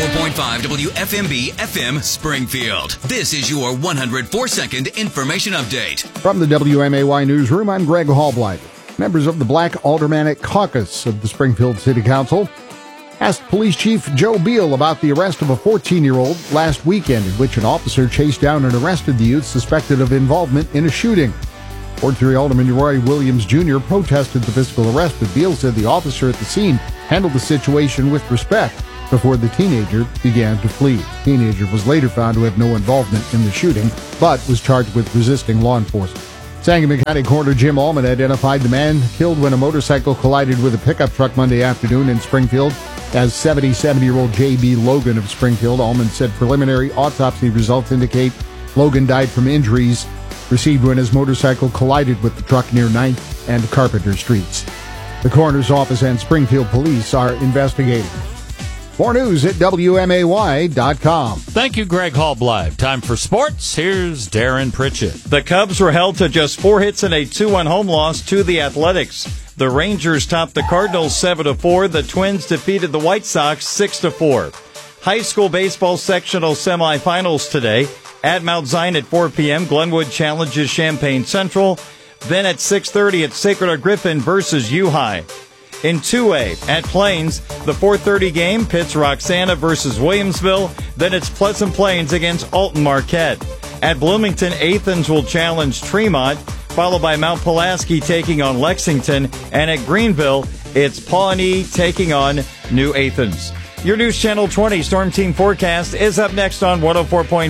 104.5 WFMB FM Springfield. This is your 104-second information update. From the WMAY Newsroom, I'm Greg Hallblighter. Members of the Black Aldermanic Caucus of the Springfield City Council asked Police Chief Joe Beal about the arrest of a 14-year-old last weekend in which an officer chased down and arrested the youth suspected of involvement in a shooting. Ward 3 Alderman Roy Williams Jr. protested the physical arrest, but Beal said the officer at the scene handled the situation with respect before the teenager began to flee. The teenager was later found to have no involvement in the shooting, but was charged with resisting law enforcement. Sangamon County Coroner Jim Allman identified the man killed when a motorcycle collided with a pickup truck Monday afternoon in Springfield as 77-year-old J.B. Logan of Springfield. Allman said preliminary autopsy results indicate Logan died from injuries received when his motorcycle collided with the truck near 9th and Carpenter Streets. The coroner's office and Springfield police are investigating. More news at WMAY.com. Thank you, Greg Hallblighter. Time for sports. Here's Darren Pritchett. The Cubs were held to just 4 hits and a 2-1 home loss to the Athletics. The Rangers topped the Cardinals 7-4. The Twins defeated the White Sox 6-4. High school baseball sectional semifinals today. At Mount Zion at 4 p.m., Glenwood challenges Champaign Central. Then at 6:30, it's Sacred Heart Griffin versus U-High. In 2A, at Plains, the 4:30 game pits Roxana versus Williamsville. Then it's Pleasant Plains against Alton Marquette. At Bloomington, Athens will challenge Tremont, followed by Mount Pulaski taking on Lexington. And at Greenville, it's Pawnee taking on New Athens. Your News Channel 20 Storm Team forecast is up next on 104.5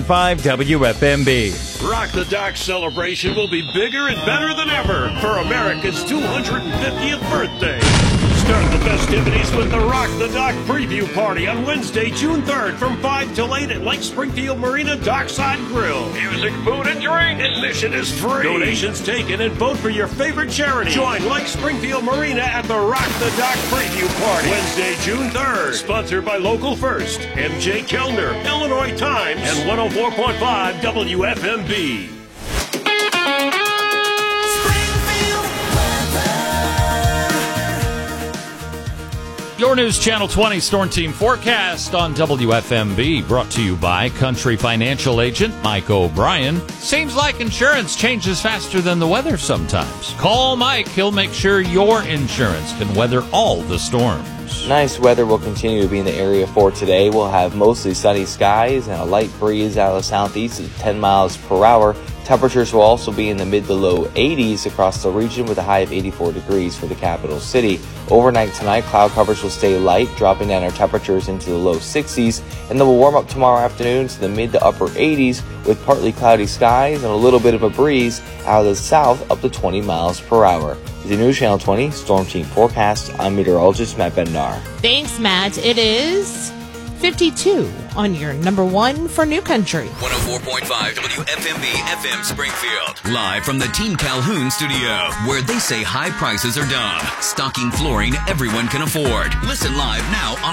WFMB. Rock the Dock celebration will be bigger and better than ever for America's 250th birthday. Start the festivities with the Rock the Dock preview party on Wednesday, June 3rd from 5 till 8 at Lake Springfield Marina Dockside Grill. Music, food, and drink. Admission is free. Donations taken and vote for your favorite charity. Join Lake Springfield Marina at the Rock the Dock preview party Wednesday, June 3rd. Sponsored by Local First, MJ Kellner, Illinois Times, and 104.5 WFMB. Your News Channel 20 Storm Team forecast on WFMB, brought to you by Country Financial Agent Mike O'Brien. Seems like insurance changes faster than the weather sometimes. Call Mike. He'll make sure your insurance can weather all the storms. Nice weather will continue to be in the area for today. We'll have mostly sunny skies and a light breeze out of the southeast at 10 miles per hour. Temperatures will also be in the mid to low 80s across the region with a high of 84 degrees for the capital city. Overnight tonight, cloud coverage will stay light, dropping down our temperatures into the low 60s, and then we'll warm up tomorrow afternoon to the mid to upper 80s with partly cloudy skies and a little bit of a breeze out of the south up to 20 miles per hour. With the News Channel 20 Storm Team forecast, I'm meteorologist Matt Bednar. Thanks, Matt. It is 52 on your number one for New Country. 104.5 WFMB FM Springfield. Live from the Team Calhoun studio, where they say high prices are dumb. Stocking flooring everyone can afford. Listen live now on